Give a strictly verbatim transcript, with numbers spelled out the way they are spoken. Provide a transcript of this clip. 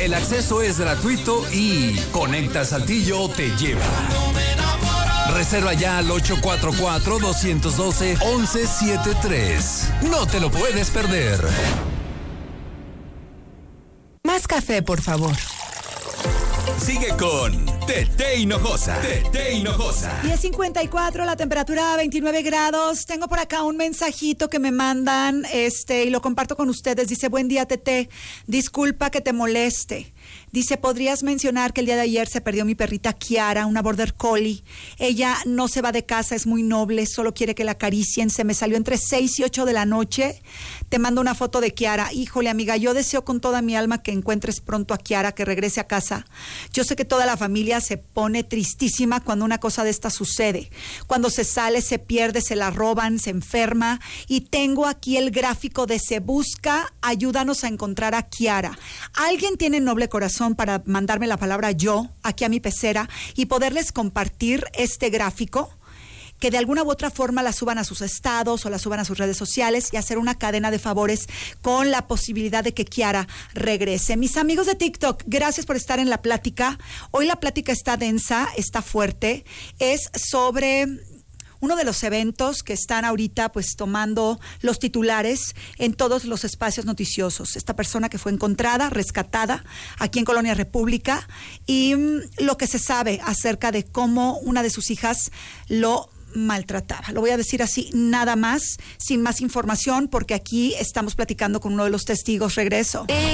El acceso es gratuito y Conecta Saltillo te lleva. Reserva ya al ocho cuatro cuatro, dos uno dos, uno uno siete tres. No te lo puedes perder. Más café, por favor. Sigue con Tete Hinojosa. Tete Hinojosa. diez cincuenta y cuatro, la temperatura veintinueve grados. Tengo por acá un mensajito que me mandan este y lo comparto con ustedes. Dice, buen día, Tete. Disculpa que te moleste. Dice, ¿podrías mencionar que el día de ayer se perdió mi perrita Kiara, una border collie? Ella no se va de casa, es muy noble, solo quiere que la acaricien. Se me salió entre seis y ocho de la noche. Te mando una foto de Kiara. Híjole, amiga, yo deseo con toda mi alma que encuentres pronto a Kiara, que regrese a casa. Yo sé que toda la familia se pone tristísima cuando una cosa de esta sucede. Cuando se sale, se pierde, se la roban, se enferma. Y tengo aquí el gráfico de Se Busca, ayúdanos a encontrar a Kiara. ¿Alguien tiene noble corazón para mandarme la palabra yo aquí a mi pecera y poderles compartir este gráfico? Que de alguna u otra forma la suban a sus estados o la suban a sus redes sociales y hacer una cadena de favores con la posibilidad de que Kiara regrese. Mis amigos de TikTok, gracias por estar en la plática. Hoy la plática está densa, está fuerte. Es sobre uno de los eventos que están ahorita pues tomando los titulares en todos los espacios noticiosos. Esta persona que fue encontrada, rescatada aquí en Colonia República, y mmm, lo que se sabe acerca de cómo una de sus hijas lo maltrataba. Lo voy a decir así, nada más, sin más información, porque aquí estamos platicando con uno de los testigos. Regreso.